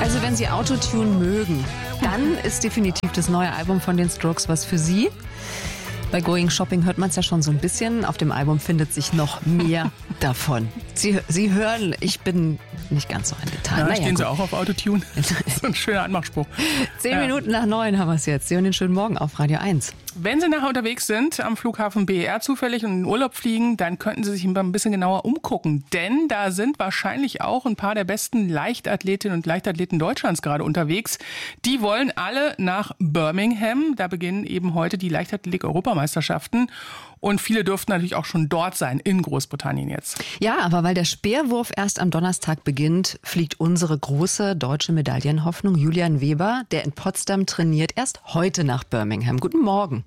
Also wenn Sie Autotune mögen, dann ist definitiv das neue Album von den Strokes was für Sie. Bei Going Shopping hört man es ja schon so ein bisschen. Auf dem Album findet sich noch mehr davon. Sie hören, ich bin nicht ganz so ein Detail. Ja, stehen Sie auch auf Autotune? Das ist ein schöner Anmachspruch. 10 Minuten nach 9 haben wir es jetzt. Sie hören den schönen Morgen auf Radio 1. Wenn Sie nachher unterwegs sind, am Flughafen BER zufällig und in den Urlaub fliegen, dann könnten Sie sich ein bisschen genauer umgucken. Denn da sind wahrscheinlich auch ein paar der besten Leichtathletinnen und Leichtathleten Deutschlands gerade unterwegs. Die wollen alle nach Birmingham. Da beginnen eben heute die Leichtathletik-Europameisterschaften. Und viele dürften natürlich auch schon dort sein, in Großbritannien jetzt. Ja, aber weil der Speerwurf erst am Donnerstag beginnt, fliegt unsere große deutsche Medaillenhoffnung Julian Weber, der in Potsdam trainiert, erst heute nach Birmingham. Guten Morgen.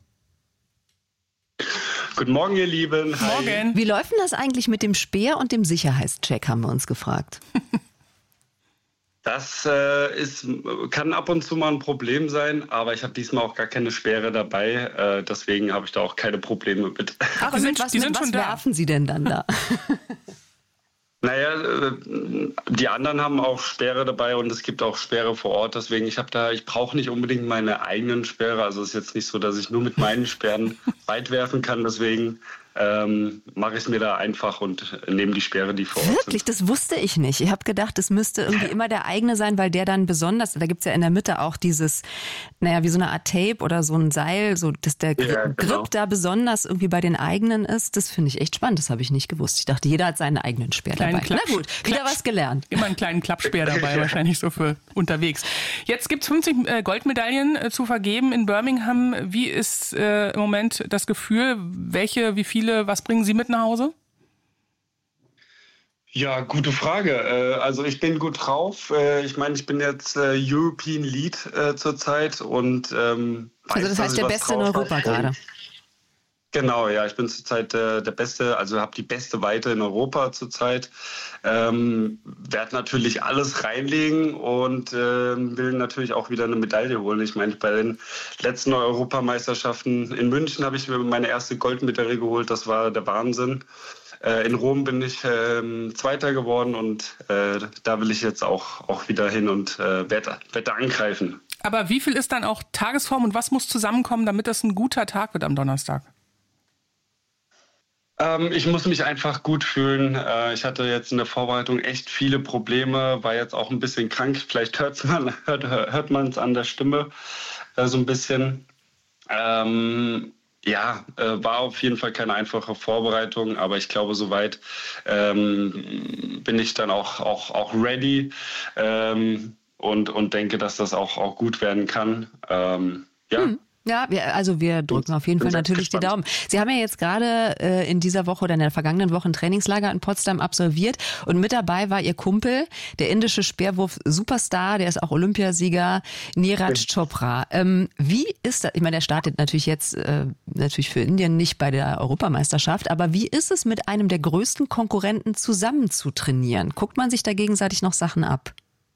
Guten Morgen, ihr Lieben. Hi. Morgen. Wie läuft denn das eigentlich mit dem Speer und dem Sicherheitscheck, haben wir uns gefragt. Das kann ab und zu mal ein Problem sein, aber ich habe diesmal auch gar keine Speere dabei. Deswegen habe ich da auch keine Probleme mit. Aber was werfen Sie denn dann da? Naja, die anderen haben auch Speere dabei und es gibt auch Speere vor Ort. Deswegen, ich brauche nicht unbedingt meine eigenen Speere. Also es ist jetzt nicht so, dass ich nur mit meinen Speeren weit werfen kann. Deswegen mache ich es mir da einfach und nehme die Speere, die vor Ort sind. Wirklich? Das wusste ich nicht. Ich habe gedacht, es müsste irgendwie immer der eigene sein, weil der dann besonders, da gibt's ja in der Mitte auch dieses, wie so eine Art Tape oder so ein Seil, so dass der Grip da besonders irgendwie bei den eigenen ist. Das finde ich echt spannend. Das habe ich nicht gewusst. Ich dachte, jeder hat seinen eigenen Speer dabei. Na gut, wieder was gelernt. Immer einen kleinen Klappspeer dabei, wahrscheinlich so für unterwegs. Jetzt gibt's 50 Goldmedaillen zu vergeben in Birmingham. Wie ist im Moment das Gefühl? Wie viele, was bringen Sie mit nach Hause? Ja, gute Frage. Also ich bin gut drauf. Ich meine, ich bin jetzt European Lead zurzeit und also das heißt der Beste in Europa gerade. Genau, ja, ich bin zurzeit der Beste, also habe die beste Weite in Europa zurzeit. Werde natürlich alles reinlegen und will natürlich auch wieder eine Medaille holen. Ich meine, bei den letzten Europameisterschaften in München habe ich mir meine erste Goldmedaille geholt. Das war der Wahnsinn. In Rom bin ich Zweiter geworden und da will ich jetzt auch wieder hin und werde angreifen. Aber wie viel ist dann auch Tagesform und was muss zusammenkommen, damit das ein guter Tag wird am Donnerstag? Ich muss mich einfach gut fühlen. Ich hatte jetzt in der Vorbereitung echt viele Probleme, war jetzt auch ein bisschen krank. Vielleicht hört man es an der Stimme so ein bisschen. War auf jeden Fall keine einfache Vorbereitung, aber ich glaube, soweit bin ich dann auch ready und denke, dass das auch gut werden kann. Ja, wir drücken auf jeden Fall natürlich die Daumen. Sie haben ja jetzt gerade in dieser Woche oder in der vergangenen Woche ein Trainingslager in Potsdam absolviert und mit dabei war Ihr Kumpel, der indische Speerwurf-Superstar, der ist auch Olympiasieger, Neeraj Chopra. Wie ist das? Ich meine, der startet natürlich jetzt natürlich für Indien nicht bei der Europameisterschaft, aber wie ist es, mit einem der größten Konkurrenten zusammen zu trainieren? Guckt man sich da gegenseitig noch Sachen ab?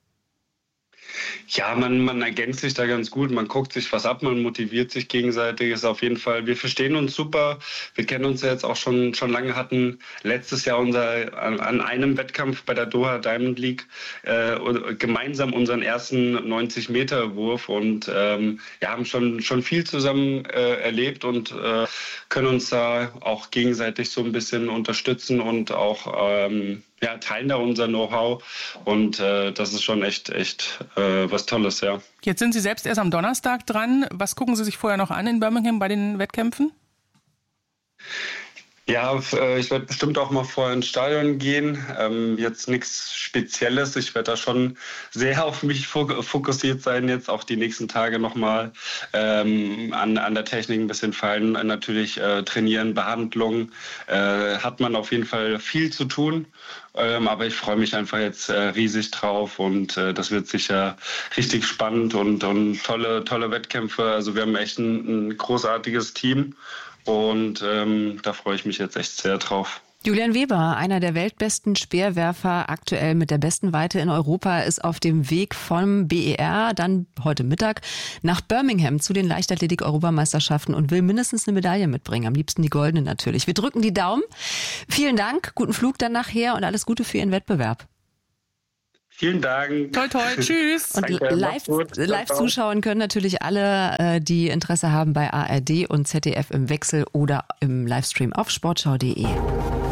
Ja, man ergänzt sich da ganz gut, man guckt sich was ab, man motiviert sich gegenseitig, ist auf jeden Fall, wir verstehen uns super, wir kennen uns ja jetzt auch schon lange, hatten letztes Jahr an einem Wettkampf bei der Doha Diamond League gemeinsam unseren ersten 90-Meter-Wurf und haben schon viel zusammen erlebt und können uns da auch gegenseitig so ein bisschen unterstützen und auch teilen da unser Know-how und das ist schon echt was Tolles, ja. Jetzt sind Sie selbst erst am Donnerstag dran. Was gucken Sie sich vorher noch an in Birmingham bei den Wettkämpfen? Ja, ich werde bestimmt auch mal vorher ins Stadion gehen. Jetzt nichts Spezielles. Ich werde da schon sehr auf mich fokussiert sein, jetzt auch die nächsten Tage nochmal an der Technik ein bisschen feilen. Natürlich trainieren, Behandlung. Hat man auf jeden Fall viel zu tun. Aber ich freue mich einfach jetzt riesig drauf und das wird sicher richtig spannend und tolle Wettkämpfe. Also wir haben echt ein großartiges Team. Und da freue ich mich jetzt echt sehr drauf. Julian Weber, einer der weltbesten Speerwerfer, aktuell mit der besten Weite in Europa, ist auf dem Weg vom BER, dann heute Mittag, nach Birmingham zu den Leichtathletik-Europameisterschaften und will mindestens eine Medaille mitbringen. Am liebsten die goldene natürlich. Wir drücken die Daumen. Vielen Dank, guten Flug dann nachher und alles Gute für Ihren Wettbewerb. Vielen Dank. Toi, toi, tschüss. Und Danke, live zuschauen können natürlich alle, die Interesse haben bei ARD und ZDF im Wechsel oder im Livestream auf sportschau.de.